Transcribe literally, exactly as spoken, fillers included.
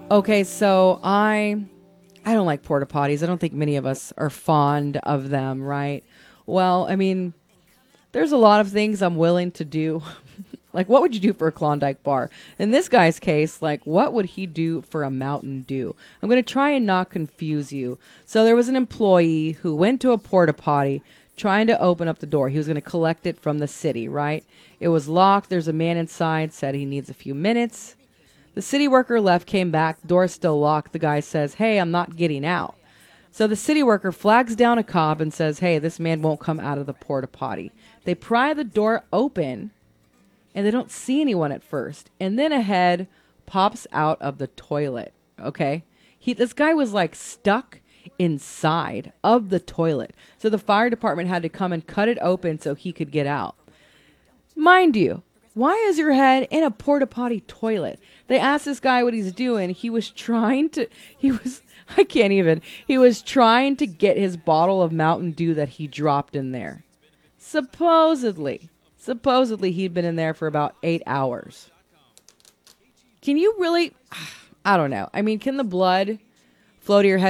Okay, so I I don't like porta potties. I don't think many of us are fond of them, right? Well, I mean, there's a lot of things I'm willing to do. Like, what would you do for a Klondike bar? In this guy's case, like, what would he do for a Mountain Dew? I'm going to try and not confuse you. So, there was an employee who went to a porta potty trying to open up the door. He was going to collect it from the city, right? It was locked. There's a man inside, said he needs a few minutes. The city worker left, came back, door's still locked. The guy says, "Hey, I'm not getting out." So the city worker flags down a cop and says, "Hey, this man won't come out of the porta potty." They pry the door open and they don't see anyone at first. And then a head pops out of the toilet. Okay? He this guy was like stuck inside of the toilet. So the fire department had to come and cut it open so he could get out. Mind you, why is your head in a porta potty toilet? They asked this guy what he's doing. He was trying to, he was, I can't even, he was trying to get his bottle of Mountain Dew that he dropped in there. Supposedly, supposedly he'd been in there for about eight hours. Can you really, I don't know. I mean, can the blood flow to your head?